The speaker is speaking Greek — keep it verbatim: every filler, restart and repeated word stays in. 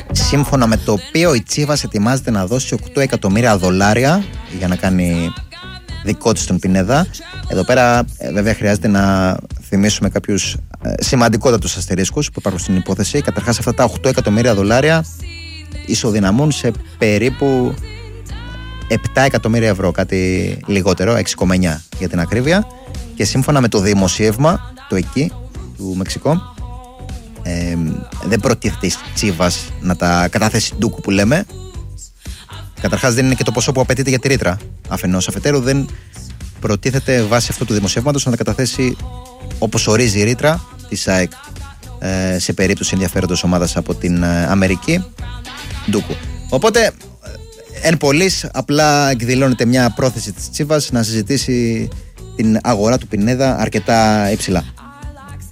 σύμφωνα με το οποίο η Τσίβας ετοιμάζεται να δώσει οκτώ εκατομμύρια δολάρια για να κάνει δικό της τον Πινέδα. Εδώ πέρα βέβαια χρειάζεται να θυμίσουμε κάποιους σημαντικότατους αστερίσκους που υπάρχουν στην υπόθεση. Καταρχάς, αυτά τα οκτώ εκατομμύρια δολάρια ισοδυναμούν σε περίπου επτά εκατομμύρια ευρώ, κάτι λιγότερο, έξι κόμμα εννιά για την ακρίβεια. Και σύμφωνα με το δημοσίευμα, το εκεί, του Μεξικό, ε, δεν προτίθεται η Τσίβας να τα καταθέσει ντούκου που λέμε. Καταρχάς, δεν είναι και το ποσό που απαιτείται για τη ρήτρα. Αφενός, αφετέρου, δεν προτίθεται βάσει αυτού του δημοσιεύματος να τα καταθέσει όπως ορίζει η ρήτρα της ΑΕΚ ε, σε περίπτωση ενδιαφέροντος ομάδας από την ε, Αμερική ντούκου. Οπότε, εν πολλοίς, απλά εκδηλώνεται μια πρόθεση της Τσίβας να συζητήσει την αγορά του Πινέδα αρκετά υψηλά.